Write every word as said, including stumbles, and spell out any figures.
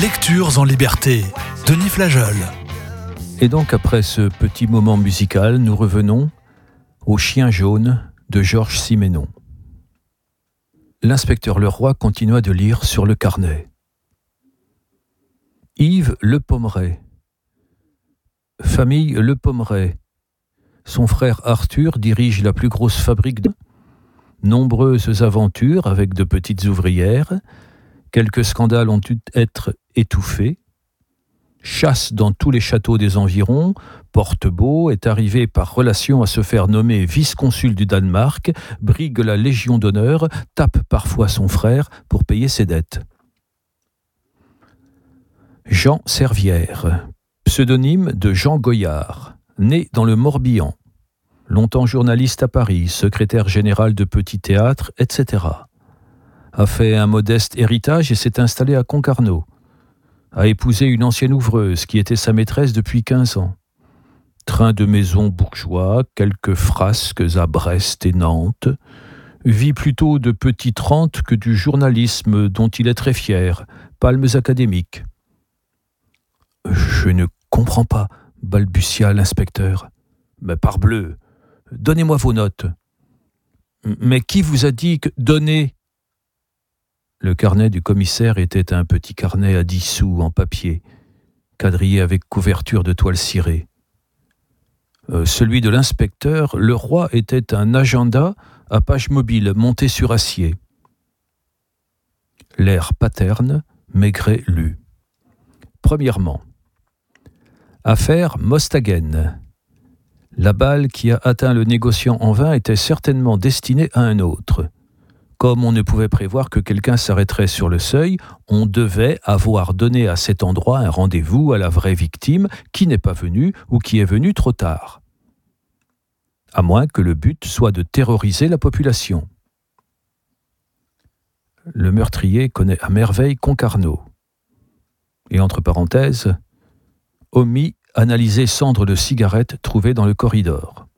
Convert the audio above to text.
Lectures en liberté, Denis Flageol. Et donc, après ce petit moment musical, nous revenons au Chien jaune de Georges Simenon. L'inspecteur Leroy continua de lire sur le carnet. Yves Le Pommeraye. Famille Le Pommeraye. Son frère Arthur dirige la plus grosse fabrique de... Nombreuses aventures avec de petites ouvrières. Quelques scandales ont dû être étouffés. Chasse dans tous les châteaux des environs. Portebeau est arrivé par relation à se faire nommer vice-consul du Danemark, brigue la Légion d'honneur, tape parfois son frère pour payer ses dettes. Jean Servière, pseudonyme de Jean Goyard, né dans le Morbihan, longtemps journaliste à Paris, secrétaire général de petits théâtres, et cetera. A fait un modeste héritage et s'est installé à Concarneau. A épousé une ancienne ouvreuse qui était sa maîtresse depuis quinze ans. Train de maison bourgeois, quelques frasques à Brest et Nantes. Vit plutôt de petites rentes que du journalisme dont il est très fier. Palmes académiques. « Je ne comprends pas, balbutia l'inspecteur. « Mais parbleu, donnez-moi vos notes. »« Mais qui vous a dit que... »« Donnez !» Le carnet du commissaire était un petit carnet à dix sous en papier, quadrillé avec couverture de toile cirée. Euh, celui de l'inspecteur, Leroy, était un agenda à page mobile monté sur acier. L'air paterne, Maigret lut. Premièrement, affaire Mostagaine. La balle qui a atteint le négociant en vin était certainement destinée à un autre. Comme on ne pouvait prévoir que quelqu'un s'arrêterait sur le seuil, on devait avoir donné à cet endroit un rendez-vous à la vraie victime qui n'est pas venue ou qui est venue trop tard. À moins que le but soit de terroriser la population. Le meurtrier connaît à merveille Concarneau. Et entre parenthèses, omis, analyser cendre de cigarette trouvée dans le corridor.